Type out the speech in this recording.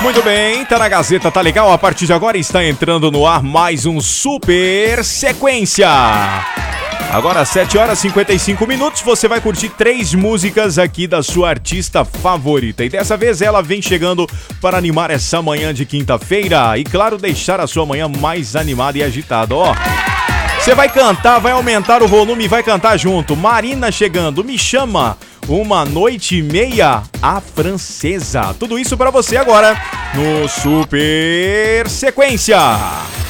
Muito bem, tá na Gazeta, tá legal? A partir de agora está entrando no ar mais um Super Sequência. Agora, 7 horas e 55 minutos, você vai curtir 3 músicas aqui da sua artista favorita. E dessa vez ela vem chegando para animar essa manhã de quinta-feira e, claro, deixar a sua manhã mais animada e agitada. Ó, você vai cantar, vai aumentar o volume e vai cantar junto. Marina chegando, Me Chama, Uma Noite e Meia, a Francesa. Tudo isso para você agora no Super Sequência.